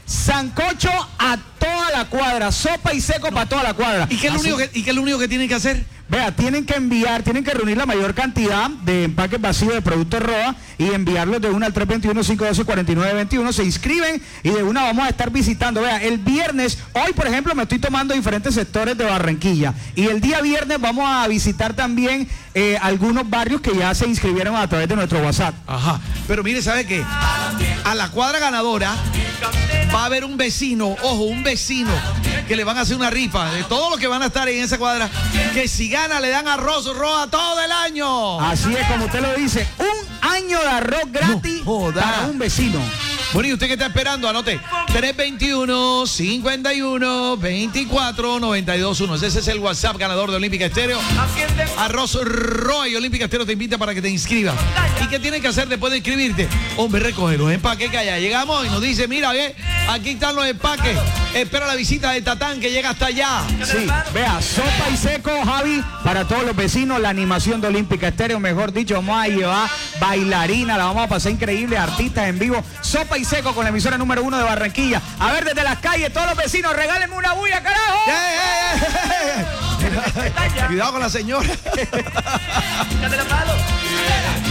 sancocho a toda la cuadra, sopa y seco para toda la cuadra. ¿Y qué es lo único que tienen que hacer? Vea, tienen que reunir la mayor cantidad de empaques vacíos de productos Roa y enviarlos de 1 al 321-512-4921. Se inscriben y de una vamos a estar visitando. Vea, el viernes, hoy por ejemplo me estoy tomando diferentes sectores de Barranquilla y el día viernes vamos a visitar también algunos barrios que ya se inscribieron a través de nuestro WhatsApp. Ajá, pero mire, ¿sabe qué? A la cuadra ganadora va a haber un vecino, ojo, un vecino que le van a hacer una rifa de todos los que van a estar en esa cuadra, que si gana le dan arroz Roa todo el año. Así es, como usted lo dice, un año de arroz gratis para un vecino. Bueno, ¿y usted qué está esperando? Anote, 321-51-24-92-1. Ese es el WhatsApp ganador de Olímpica Estéreo. Arroz Roa y Olímpica Estéreo te invita para que te inscribas. ¿Y qué tienes que hacer después de inscribirte? Hombre, recoge los empaques que allá. Llegamos y nos dice, mira, aquí están los empaques. Espera la visita de Tatán que llega hasta allá. Sí, vea, sopa y seco, Javi, para todos los vecinos, la animación de Olímpica Estéreo, mejor dicho, vamos a llevar bailarina, la vamos a pasar increíble, artistas en vivo, sopa y seco con la emisora número 1 de Barranquilla. A ver, desde las calles, todos los vecinos, regálenme una bulla, carajo. Cuidado con la señora.